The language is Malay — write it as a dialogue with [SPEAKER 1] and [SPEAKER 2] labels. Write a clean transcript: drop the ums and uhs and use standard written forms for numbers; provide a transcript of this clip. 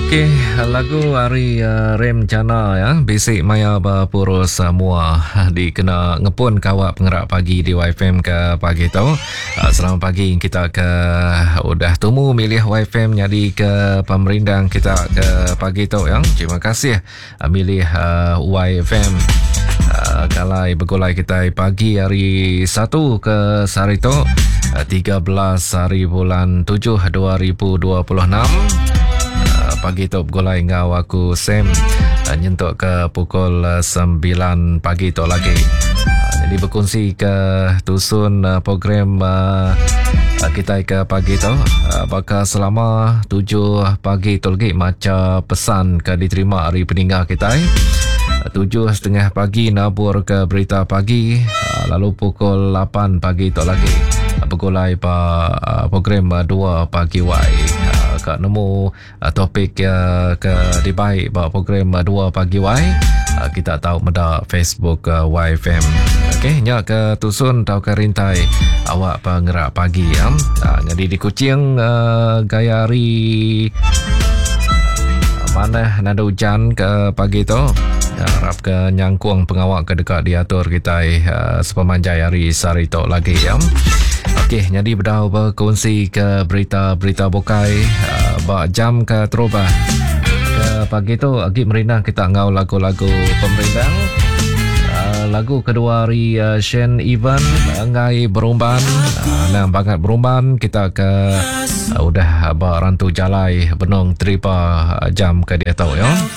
[SPEAKER 1] Okey, lagu hari Rem Cana ya, Bisik Maya Bapuro semua dikena ngepun kawak pengerak pagi di YFM ke pagi tu. Selamat pagi kita ke udah temu milih YFM jadi ke pemerindang kita ke pagi tu ya. Terima kasih milih YFM. Kalai begulai kita pagi hari 1 ke hari tu 13 hari bulan 7 2026. Pagi tu bergulai dengan aku Sam nyentuk ke pukul 9 pagi tu lagi. Jadi berkongsi ke tusun program kita ke pagi tu bakal selama 7 pagi tu lagi macam pesan ke diterima hari peninggal kita. 7:30 pagi nabur ke berita pagi, lalu pukul 8 pagi tu lagi bergulai program 2 pagi Kak nemu topik ke dibaik program 2 pagi kita tahu meda Facebook YFM. Okey, nya ke tusun tau ke rintai awak pengerak pagi ya. Jadi di Kuching gaya hari mana nada hujan ke pagi tu. Harap ke nyangkung pengawak ke dekat diatur kita sepemanjai hari sari tu lagi ya. Okey, jadi berdau berkongsi ke berita-berita bukai jam ke terubah ke pagi tu lagi merinang kita ngau lagu-lagu pemerintah. Lagu kedua hari Shane Evan ngai berumban nah bangat berumban kita ke udah berantu jalai benong tripa jam ke dia tahu ya.